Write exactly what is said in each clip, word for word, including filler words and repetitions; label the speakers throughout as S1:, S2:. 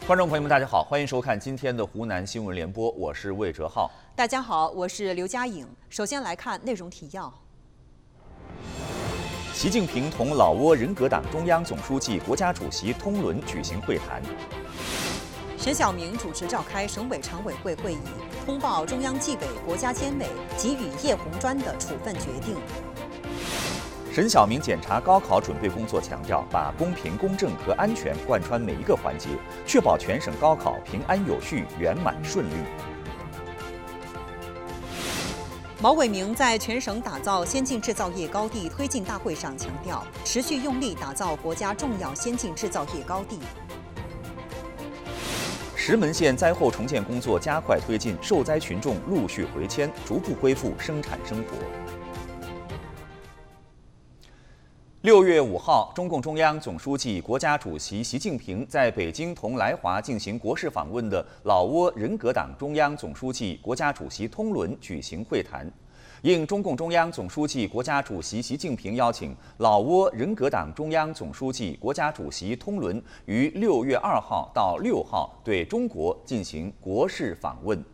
S1: 观众朋友们，大家好，欢迎收看今天的湖南新闻联播，我是魏哲浩。
S2: 大家好，我是刘佳颖。首先来看内容提要。
S1: 习近平同老挝人格党中央总书记、国家主席通伦举行会谈。
S2: 沈晓明主持召开省委常委会会议，通报中央纪委、国家监委给予叶红砖的处分决定。
S1: 沈晓明检查高考准备工作，强调把公平、公正和安全贯穿每一个环节，确保全省高考平安有序、圆满顺利。
S2: 毛伟明在全省打造先进制造业高地推进大会上强调，持续用力打造国家重要先进制造业高地。
S1: 石门县灾后重建工作加快推进，受灾群众陆续回迁，逐步恢复生产生活。六月五号，中共中央总书记、国家主席习近平在北京同来华进行国事访问的老挝人格党中央总书记、国家主席通伦举行会谈。应中共中央总书记、国家主席习近平邀请，老挝人格党中央总书记、国家主席通伦于六月二号到六号对中国进行国事访问。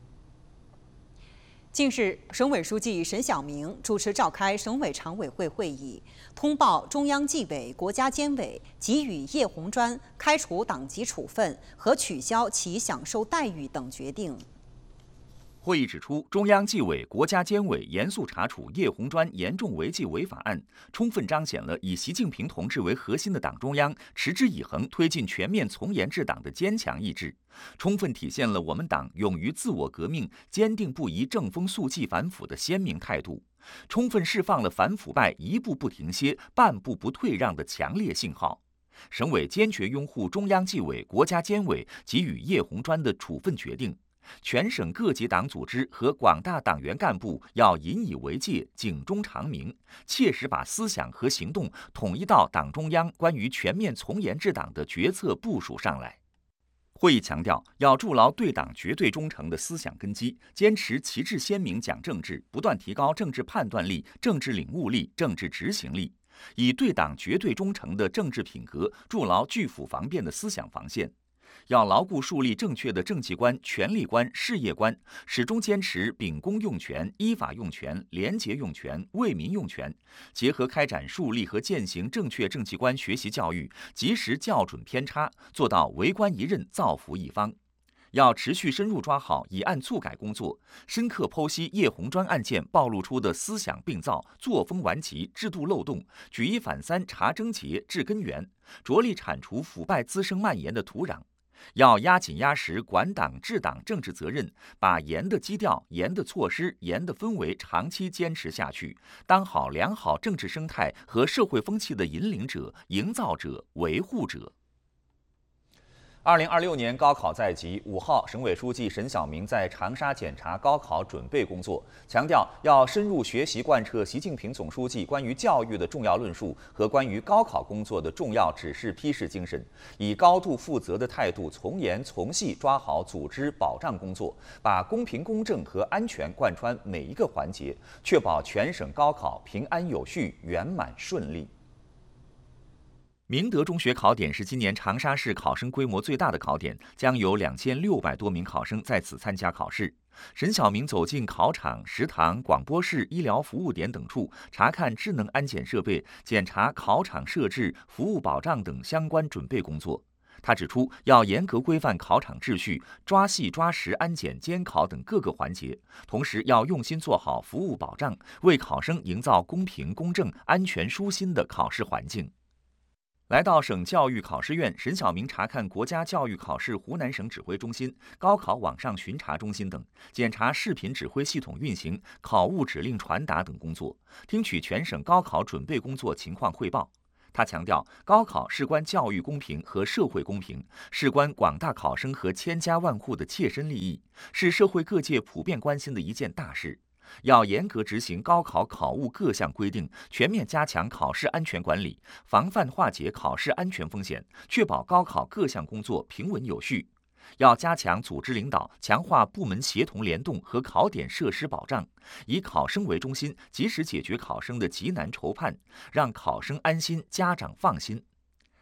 S2: 近日，省委书记沈晓明主持召开省委常委会会议，通报中央纪委、国家监委给予叶红砖开除党籍处分和取消其享受待遇等决定。
S1: 会议指出，中央纪委、国家监委严肃查处叶红砖严重违纪违法案，充分彰显了以习近平同志为核心的党中央持之以恒推进全面从严治党的坚强意志，充分体现了我们党勇于自我革命、坚定不移正风肃纪反腐的鲜明态度，充分释放了反腐败一步不停歇、半步不退让的强烈信号。省委坚决拥护中央纪委、国家监委给予叶红砖的处分决定。全省各级党组织和广大党员干部要引以为戒，警钟长鸣，切实把思想和行动统一到党中央关于全面从严治党的决策部署上来。会议强调，要筑牢对党绝对忠诚的思想根基，坚持旗帜鲜明讲政治，不断提高政治判断力、政治领悟力、政治执行力，以对党绝对忠诚的政治品格筑牢拒腐防变的思想防线。要牢固树立正确的政绩观、权力观、事业观，始终坚持秉公用权、依法用权、廉洁用权、为民用权，结合开展树立和践行正确政绩观学习教育，及时校准偏差，做到为官一任、造福一方。要持续深入抓好以案促改工作，深刻剖析叶红砖案件暴露出的思想病灶、作风顽疾、制度漏洞，举一反三，查症结、治根源，着力铲除腐败滋生蔓延的土壤。要压紧压实管党治党政治责任，把严的基调、严的措施、严的氛围长期坚持下去，当好良好政治生态和社会风气的引领者、营造者、维护者。二零二六年高考在即，五号，省委书记沈晓明在长沙检查高考准备工作，强调要深入学习贯彻习近平总书记关于教育的重要论述和关于高考工作的重要指示批示精神，以高度负责的态度，从严从细抓好组织保障工作，把公平公正和安全贯穿每一个环节，确保全省高考平安有序、圆满顺利。明德中学考点是今年长沙市考生规模最大的考点，将有两千六百多名考生在此参加考试。沈晓明走进考场、食堂、广播室、医疗服务点等处，查看智能安检设备，检查考场设置、服务保障等相关准备工作。他指出，要严格规范考场秩序，抓细抓实安检、监考等各个环节，同时要用心做好服务保障，为考生营造公平、公正、安全、舒心的考试环境。来到省教育考试院，沈晓明查看国家教育考试湖南省指挥中心、高考网上巡查中心等，检查视频指挥系统运行、考务指令传达等工作，听取全省高考准备工作情况汇报。他强调，高考事关教育公平和社会公平，事关广大考生和千家万户的切身利益，是社会各界普遍关心的一件大事。要严格执行高考考务各项规定，全面加强考试安全管理，防范化解考试安全风险，确保高考各项工作平稳有序。要加强组织领导，强化部门协同联动和考点设施保障，以考生为中心，及时解决考生的急难愁盼，让考生安心，家长放心。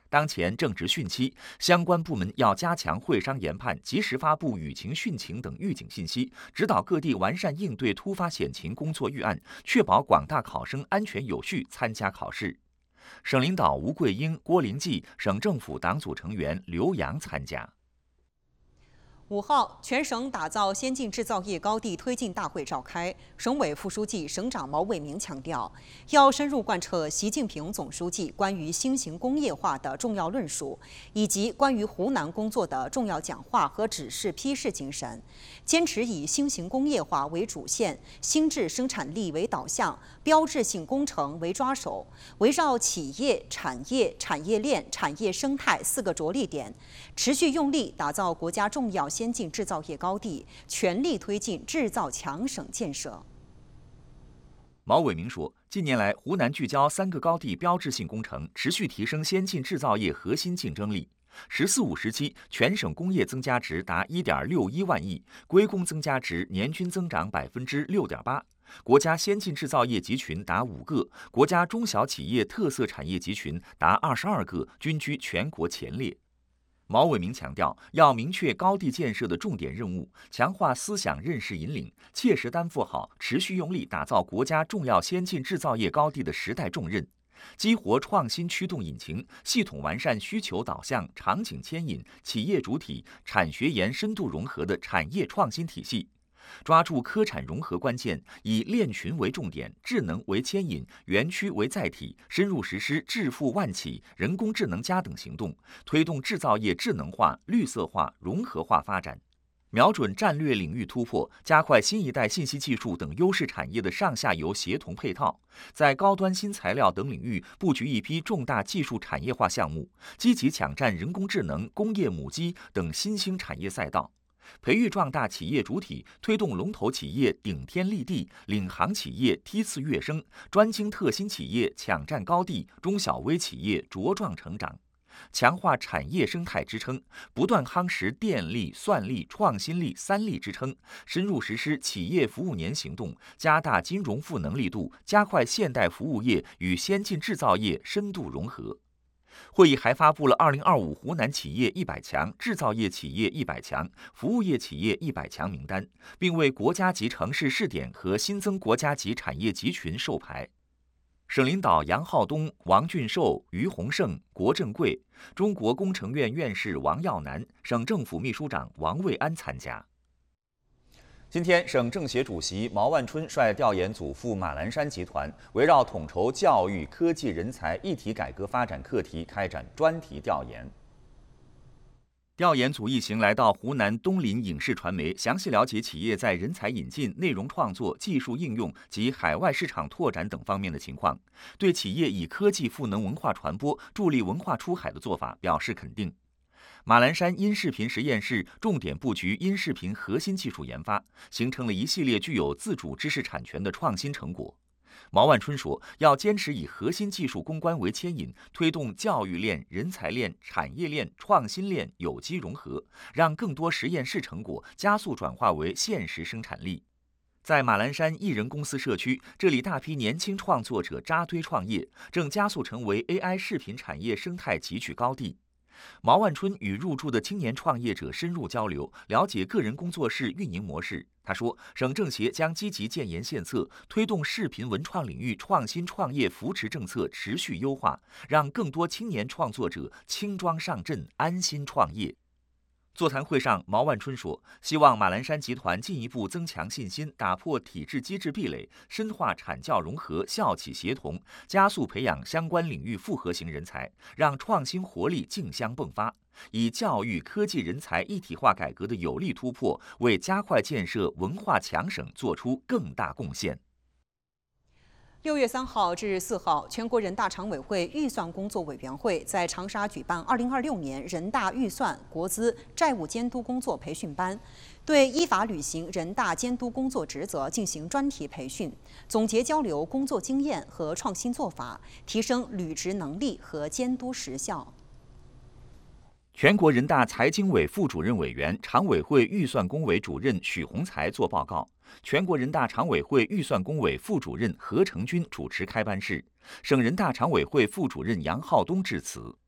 S1: 当前正值汛期，相关部门要加强会商研判，及时发布雨情、汛情等预警信息，指导各地完善应对突发险情工作预案，确保广大考生安全有序参加考试。省领导吴桂英、郭灵济，省政府党组成员刘洋参加。
S2: 五号，全省打造先进制造业高地推进大会召开。省委副书记、省长毛伟明强调，要深入贯彻习近平总书记关于新型工业化的重要论述，以及关于湖南工作的重要讲话和指示批示精神，坚持以新型工业化为主线、新质生产力为导向、标志性工程为抓手，围绕企业、产业、产业链、产业生态四个着力点，持续用力打造国家重要先进制造业高地，全力推进制造强省建设。
S1: 毛伟明说，近年来，湖南聚焦三个高地标志性工程，持续提升先进制造业核心竞争力。“十四五”时期，全省工业增加值达一点六一万亿，归工增加值年均增长百分之六点八。国家先进制造业集群达五个，国家中小企业特色产业集群达二十二个，均居全国前列。毛伟明强调，要明确高地建设的重点任务，强化思想认识引领，切实担负好持续用力打造国家重要先进制造业高地的时代重任，激活创新驱动引擎，系统完善需求导向、场景牵引、企业主体、产学研深度融合的产业创新体系。抓住科产融合关键，以链群为重点，智能为牵引，园区为载体，深入实施致富万企、人工智能加等行动，推动制造业智能化、绿色化、融合化发展。瞄准战略领域突破，加快新一代信息技术等优势产业的上下游协同配套，在高端新材料等领域布局一批重大技术产业化项目，积极抢占人工智能、工业母机等新兴产业赛道。培育壮大企业主体，推动龙头企业顶天立地，领航企业梯次跃升，专精特新企业抢占高地，中小微企业茁壮成长。强化产业生态支撑，不断夯实电力、算力、创新力三力支撑，深入实施企业服务年行动，加大金融赋能力度，加快现代服务业与先进制造业深度融合。会议还发布了二零二五湖南企业一百强、制造业企业一百强、服务业企业一百强名单，并为国家级城市试点和新增国家级产业集群授牌。省领导杨浩东、王俊寿、于洪胜、郭正贵，中国工程院院士王耀南，省政府秘书长王卫安参加。今天，省政协主席毛万春率调研组赴马栏山集团，围绕统筹教育、科技、人才一体改革发展课题开展专题调研。调研组一行来到湖南东林影视传媒，详细了解企业在人才引进、内容创作、技术应用及海外市场拓展等方面的情况，对企业以科技赋能文化传播、助力文化出海的做法表示肯定。马栏山音视频实验室重点布局音视频核心技术研发，形成了一系列具有自主知识产权的创新成果。毛万春说，要坚持以核心技术攻关为牵引，推动教育链、人才链、产业链、创新链有机融合，让更多实验室成果加速转化为现实生产力。在马栏山艺人公司社区，这里大批年轻创作者扎堆创业，正加速成为 A I 视频产业生态集聚高地。毛万春与入驻的青年创业者深入交流，了解个人工作室运营模式。他说，省政协将积极建言献策，推动视频文创领域创新创业扶持政策持续优化，让更多青年创作者轻装上阵，安心创业。座谈会上，毛万春说，希望马栏山集团进一步增强信心，打破体制机制壁垒，深化产教融合、校企协同，加速培养相关领域复合型人才，让创新活力竞相迸发，以教育、科技、人才一体化改革的有力突破，为加快建设文化强省做出更大贡献。
S2: 六月三号至四号，全国人大常委会预算工作委员会在长沙举办二零二六年人大预算、国资、债务监督工作培训班，对依法履行人大监督工作职责进行专题培训，总结交流工作经验和创新做法，提升履职能力和监督实效。
S1: 全国人大财经委副主任委员、常委会预算工委主任许宏才作报告。全国人大常委会预算工委副主任何成军主持开班式，省人大常委会副主任杨浩东致辞。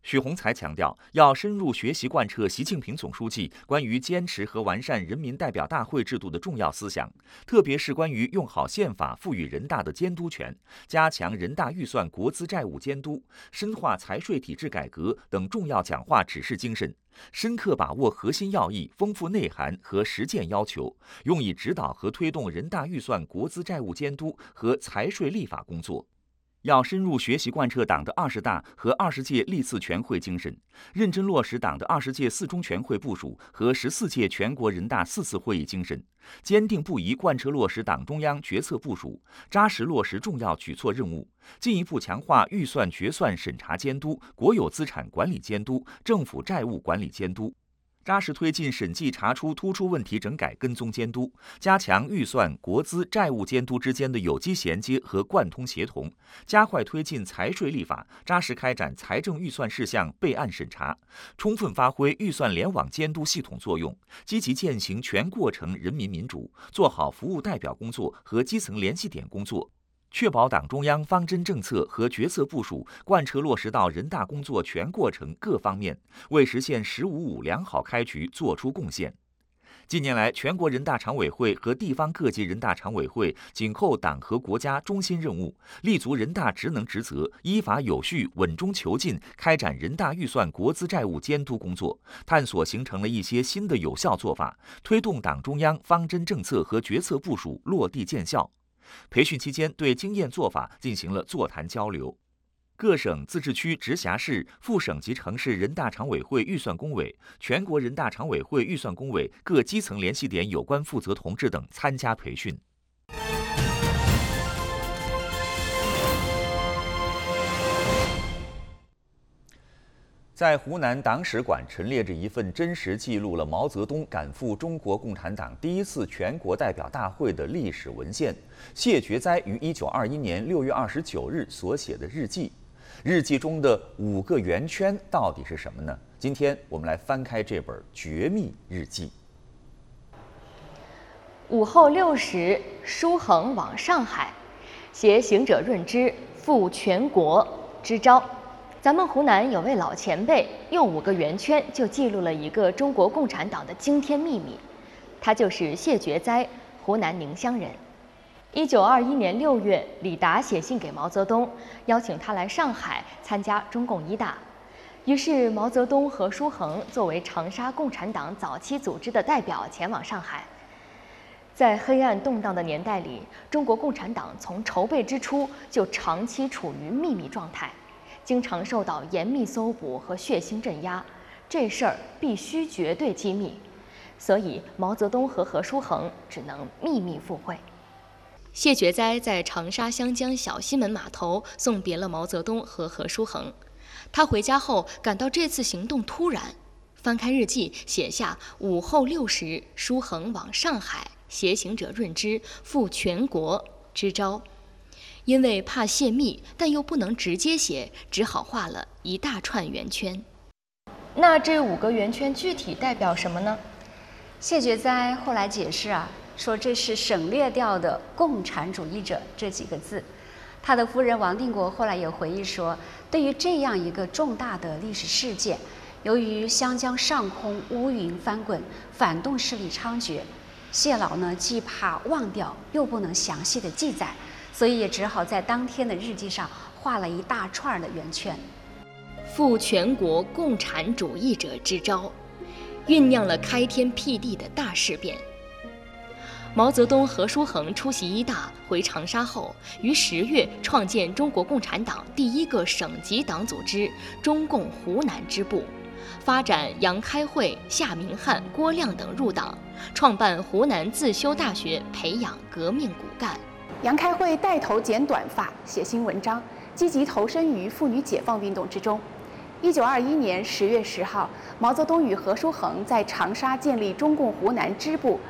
S1: 许宏才强调，要深入学习贯彻习近平总书记关于坚持和完善人民代表大会制度的重要思想，特别是关于用好宪法赋予人大的监督权，加强人大预算国资债务监督，深化财税体制改革等重要讲话指示精神，深刻把握核心要义、丰富内涵和实践要求，用以指导和推动人大预算国资债务监督和财税立法工作。要深入学习贯彻党的二十大和二十届历次全会精神，认真落实党的二十届四中全会部署和十四届全国人大四次会议精神，坚定不移贯彻落实党中央决策部署，扎实落实重要举措任务，进一步强化预算决算审查监督、国有资产管理监督、政府债务管理监督。扎实推进审计查出突出问题整改跟踪监督，加强预算、国资、债务监督之间的有机衔接和贯通协同，加快推进财税立法，扎实开展财政预算事项备案审查，充分发挥预算联网监督系统作用，积极践行全过程人民民主，做好服务代表工作和基层联系点工作，确保党中央方针政策和决策部署贯彻落实到人大工作全过程各方面，为实现“十五五”良好开局作出贡献。近年来，全国人大常委会和地方各级人大常委会紧扣党和国家中心任务，立足人大职能职责，依法有序、稳中求进开展人大预算国资债务监督工作，探索形成了一些新的有效做法，推动党中央方针政策和决策部署落地见效。培训期间，对经验做法进行了座谈交流。各省、自治区、直辖市、副省级城市人大常委会预算工委、全国人大常委会预算工委各基层联系点有关负责同志等参加培训。在湖南党史馆陈列着一份真实记录了毛泽东赶赴中国共产党第一次全国代表大会的历史文献——谢觉哉于一九二一年六月二十九日所写的日记。日记中的五个圆圈到底是什么呢？今天我们来翻开这本绝密日记。
S3: 午后六时，书恒往上海，携行者润之赴全国支招。咱们湖南有位老前辈，用五个圆圈就记录了一个中国共产党的惊天秘密，他就是谢觉哉，湖南宁乡人。一九二一年六月，李达写信给毛泽东，邀请他来上海参加中共一大。于是毛泽东和书恒作为长沙共产党早期组织的代表前往上海。在黑暗动荡的年代里，中国共产党从筹备之初就长期处于秘密状态，经常受到严密搜捕和血腥镇压，这事儿必须绝对机密，所以毛泽东和何书恒只能秘密赴会。谢觉哉在长沙湘江小西门码头送别了毛泽东和何书恒。他回家后感到这次行动突然，翻开日记，写下午后六时，书恒往上海，携行者润之赴全国支招。因为怕泄密，但又不能直接写，只好画了一大串圆圈。那这五个圆圈具体代表什么呢？
S4: 谢觉哉后来解释啊，说这是省略掉的“共产主义者”这几个字。他的夫人王定国后来也回忆说，对于这样一个重大的历史事件，由于湘江上空乌云翻滚，反动势力猖獗，谢老呢既怕忘掉，又不能详细的记载，所以也只好在当天的日记上画了一大串的圆圈。
S3: 赴全国共产主义者支招，酝酿了开天辟地的大事变。毛泽东、何书恒出席一大，回长沙后，于十月创建中国共产党第一个省级党组织——中共湖南支部，发展杨开慧、夏明翰、郭亮等入党，创办湖南自修大学，培养革命骨干。
S5: 杨开慧带头剪短发，写新文章，积极投身于妇女解放运动之中。一九二一年十月十号，毛泽东与何书恒在长沙建立中共湖南支部，